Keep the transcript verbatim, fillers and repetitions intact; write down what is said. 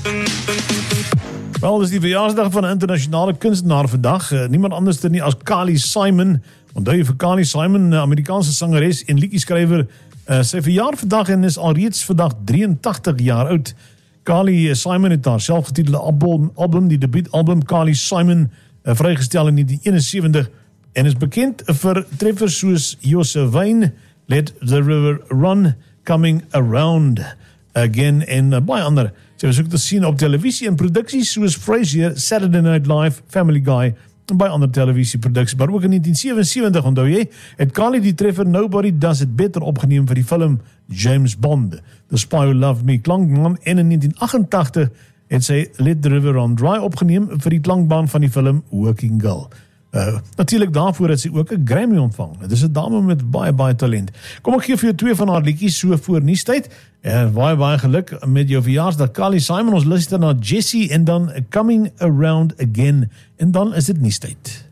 Wel, dis die verjaarsdag van 'n internasionale kunstenaar vandag. Uh, niemand anders dan nie as Carly Simon. Onthou jy vir Carly Simon, 'n Amerikaanse sangeres en liedjieskrywer. Uh, sy verjaar vandag en is alreeds vandag drieëntagtig jaar oud. Carly Simon het haar selfgetitelde album, album die debuutalbum Carly Simon, uh, vrygestel in negentien eenensewentig en is bekend vir treffers soos Josephine, Let the River Run, Coming Around Again en uh, baie ander. Sy was ook te sien op televisie en produksies soos Frasier, Saturday Night Live, Family Guy en baie ander televisieproduksies. Maar ook in negentien sewensewentig, onthou jy, het Carly die treffer Nobody Does It Better opgeneem vir die film James Bond, The Spy Who Loved Me, klankbaan, en in negentien agentagtig het sy Let the River Run Dry opgeneem vir die klankbaan van die film Working Girl. Uh, Natuurlik daarvoor het sy ook 'n Grammy ontvang. Dit is 'n dame met baie baie talent. Kom ek gee vir jou twee van haar liedjies so voor nuustyd. En baie baie geluk met jou verjaarsdag, Carly Simon. Ons luister na Jessie en dan Coming Around Again en dan is dit nuustyd.